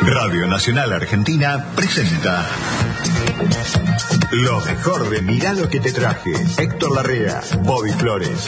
Radio Nacional Argentina presenta lo mejor de Mirá lo que te traje. Héctor Larrea, Bobby Flores.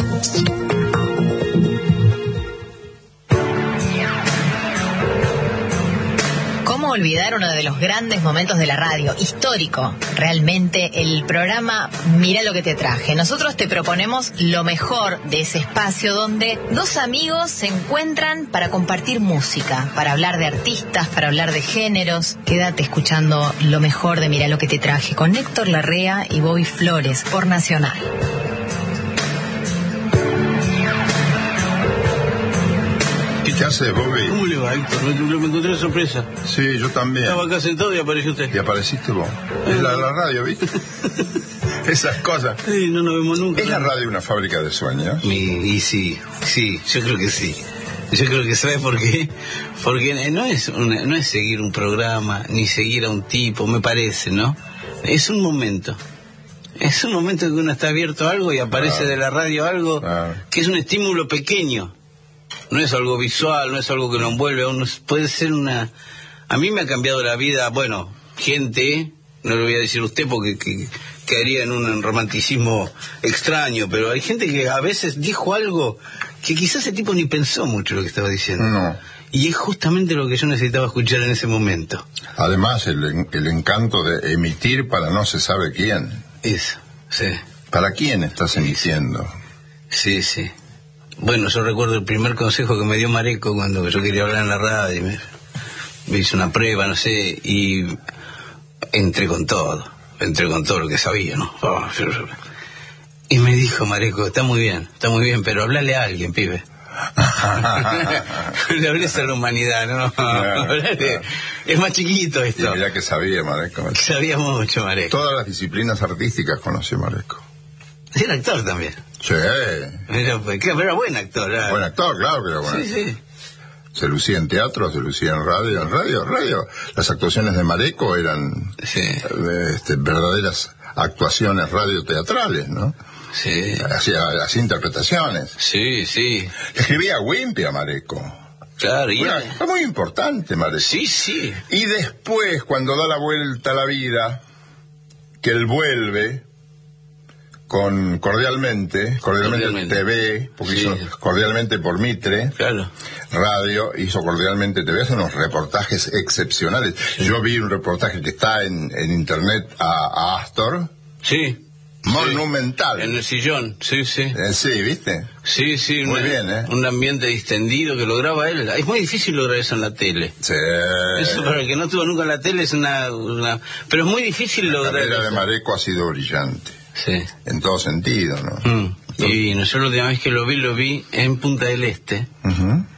¿Cómo olvidar uno de los grandes momentos de la radio? Histórico, realmente, el programa Mirá lo que te traje. Nosotros te proponemos lo mejor de ese espacio donde dos amigos se encuentran para compartir música, para hablar de artistas, para hablar de géneros. Quédate escuchando lo mejor de Mirá lo que te traje con Héctor Larrea y Bobby Flores por Nacional. ¿Qué hace, Bobby? ¿Cómo le va, Héctor? Me encontré de sorpresa. Sí, yo también. Estaba acá sentado y apareció usted. Y apareciste vos. Es la radio, ¿viste? Esas cosas. Sí, no nos vemos nunca. ¿Es la radio una fábrica de sueños? Y sí, yo creo que sí. Yo creo que, ¿sabes por qué? Porque no es seguir un programa, ni seguir a un tipo, me parece, ¿no? Es un momento. Es un momento en que uno está abierto a algo y aparece de la radio algo que es un estímulo pequeño. No es algo visual, no es algo que lo envuelve a uno. Puede ser una... A mí me ha cambiado la vida, bueno, gente, no le voy a decir usted porque caería en un romanticismo extraño, pero hay gente que a veces dijo algo que quizás ese tipo ni pensó mucho lo que estaba diciendo. No. Y es justamente lo que yo necesitaba escuchar en ese momento. Además, el encanto de emitir para no se sabe quién. Eso, sí. ¿Para quién estás emitiendo? Sí, sí. Bueno, yo recuerdo el primer consejo que me dio Mareco cuando yo quería hablar en la radio. Me hizo una prueba, no sé, y entré con todo lo que sabía, ¿no? Y me dijo Mareco, está muy bien, pero hablale a alguien, pibe. Le hables a la humanidad, ¿no? Hablale. Es más chiquito esto. Y mirá que sabía Mareco. Sabía mucho Mareco. Todas las disciplinas artísticas conoció Mareco. Era actor también. Sí. Pero era buen actor. Buen actor, claro que era buen actor. Sí. Se lucía en teatro, se lucía en radio. En radio. Las actuaciones de Mareco eran verdaderas actuaciones radioteatrales, ¿no? Sí. Hacía interpretaciones. Sí. Escribía Wimpy a Mareco. Claro, Fue muy importante, Mareco. Sí. Y después, cuando da la vuelta a la vida, que él vuelve con Cordialmente TV, porque hizo Cordialmente por Mitre, claro. Radio, hizo Cordialmente TV, hace unos reportajes excepcionales. Sí. Yo vi un reportaje que está en internet a Astor. Sí. Monumental. En el sillón, sí. Sí, ¿viste? Sí. Muy bien, ¿eh? Un ambiente distendido que lograba él. Es muy difícil lograr eso en la tele. Sí. Eso para el que no estuvo nunca en la tele es una... Pero es muy difícil lograr eso. La carrera de Mareco ha sido brillante. Sí. En todo sentido, ¿no? Y yo la última vez que lo vi en Punta del Este. Uh-huh.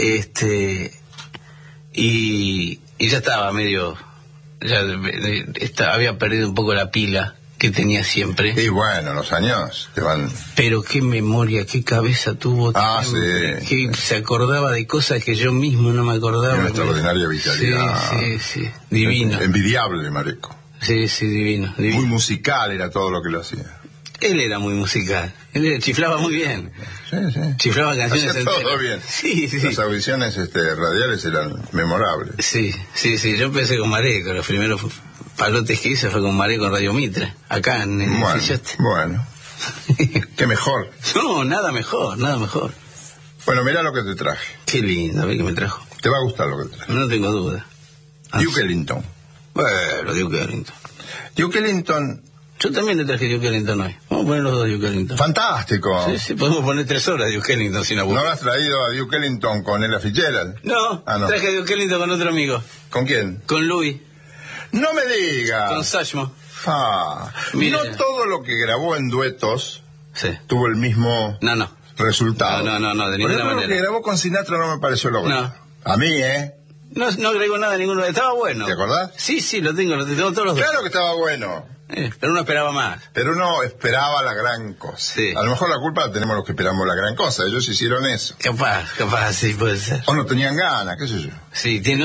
Y ya estaba medio... había perdido un poco la pila que tenía siempre. Y bueno, los años te van... Pero qué memoria, qué cabeza tuvo. Sí. Que se acordaba de cosas que yo mismo no me acordaba. Una extraordinaria vitalidad. Sí. Divino. Envidiable, Mareco. Sí, divino. Muy musical era todo lo que lo hacía. Él era muy musical. Él chiflaba muy bien. Sí. Chiflaba canciones hacía enteras. todo bien. Sí. Las audiciones radiales eran memorables. Sí. Yo empecé con Mareco. Los primeros palotes que hice fue con Mareco en Radio Mitre. Acá en el Sillote. Bueno. Qué mejor. No, nada mejor. Bueno, mirá lo que te traje. Qué lindo, a ver qué me trajo. Te va a gustar lo que te traje. No tengo duda. Duke Ellington. Bueno, Duke Ellington. Duke Ellington. Yo también le traje Duke Ellington hoy. Vamos a poner los dos Duke Ellington. Fantástico. Sí, podemos poner 3 horas de Duke Ellington sin aburrir. ¿No has traído a Duke Ellington con Ella Fitzgerald? No, traje a Duke Ellington con otro amigo. ¿Con quién? Con Louis. No me digas. Con Satchmo. No todo lo que grabó en duetos tuvo el mismo resultado. No, de ninguna manera. Lo que grabó con Sinatra no me pareció lo bueno. A mí, No agregó nada a ninguno. Estaba bueno. ¿Te acordás? Sí, lo tengo todos los dos. Claro que estaba bueno. Pero uno esperaba más. Pero uno esperaba la gran cosa. Sí. A lo mejor la culpa la tenemos los que esperamos la gran cosa. Ellos hicieron eso. Capaz, sí, puede ser. O no tenían ganas, qué sé yo. Sí, tiene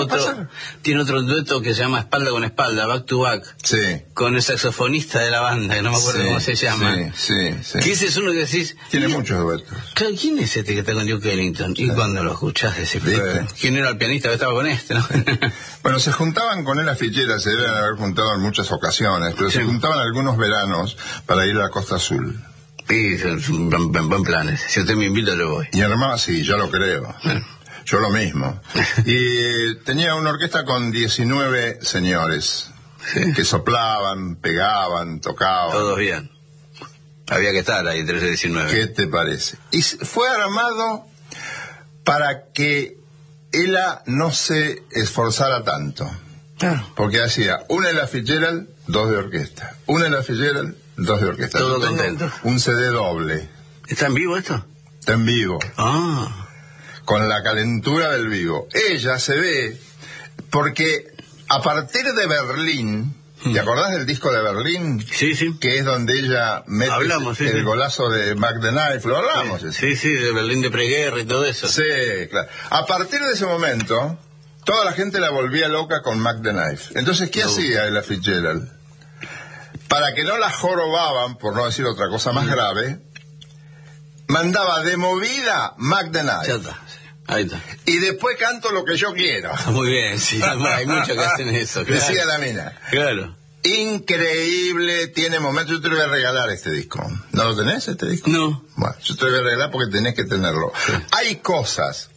otro dueto que se llama Espalda con Espalda, Back to Back. Sí. Con el saxofonista de la banda, que no me acuerdo cómo se llama. Sí. Que ese es uno que decís... Tiene muchos duetos. Claro, ¿quién es este que está con Duke Ellington? Y cuando lo escuchás decís, ¿quién era el pianista que estaba con este, no? Bueno, se juntaban con él a ficheras, se deben haber juntado en muchas ocasiones, pero se juntaban algunos veranos para ir a la Costa Azul. Sí, son buen planes. Si usted me invita, yo voy. Y armaba, sí, yo lo creo. Yo lo mismo. Y tenía una orquesta con 19 señores que soplaban, pegaban, tocaban. Todos bien. Había que estar ahí, 13-19. ¿Qué te parece? Y fue armado para que ella no se esforzara tanto. Claro. Porque hacía una de las Fitzgerald, 2 de orquesta. Una de las Fitzgerald, 2 de orquesta. Todo Yo tengo contento. un CD doble. ¿Está en vivo esto? Está en vivo. Ah. Con la calentura del vivo. Ella se ve porque a partir de Berlín, ¿te acordás del disco de Berlín? Sí. Que es donde ella mete el golazo de Mac the Knife, lo hablamos. Sí, de Berlín de preguerra y todo eso. Sí, claro. A partir de ese momento, toda la gente la volvía loca con Mac the Knife. Entonces, ¿qué hacía Ella Fitzgerald? Para que no la jorobaban, por no decir otra cosa más grave, mandaba de movida Mac the Knife. Ya está. Ahí está. Y después canto lo que yo quiero. Muy bien, sí, hay muchos que hacen eso. Claro. Decía la mina. Claro. Increíble, tiene momentos. Yo te lo voy a regalar este disco. ¿No lo tenés, este disco? No. Bueno, yo te lo voy a regalar porque tenés que tenerlo. Sí. Hay cosas,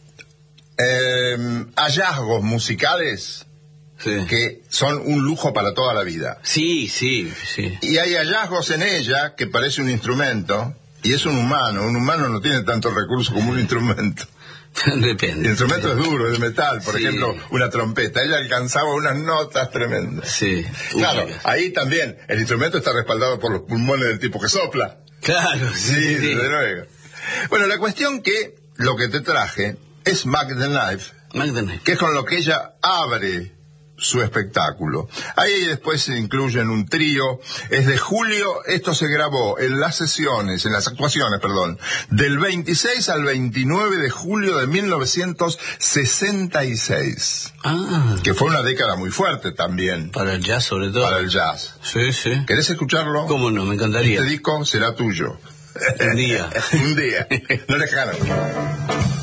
hallazgos musicales que son un lujo para toda la vida. Sí. Y hay hallazgos en ella que parece un instrumento, y es un humano. Un humano no tiene tantos recursos como un instrumento. Depende. El instrumento es duro, es de metal, por ejemplo, una trompeta. Ella alcanzaba unas notas tremendas. Sí. Claro, ahí también el instrumento está respaldado por los pulmones del tipo que sopla. Claro, sí. Desde luego. Bueno, la cuestión que lo que te traje es Mac the Knife, que es con lo que ella abre su espectáculo. Ahí después se incluyen un trío. Es de julio, esto se grabó en las actuaciones, del 26 al 29 de julio de 1966. Que fue una década muy fuerte también. Para el jazz, sobre todo. Para el jazz. Sí. ¿Querés escucharlo? ¿Cómo no? Me encantaría. Este disco será tuyo. Un día. Un día. No les ganas.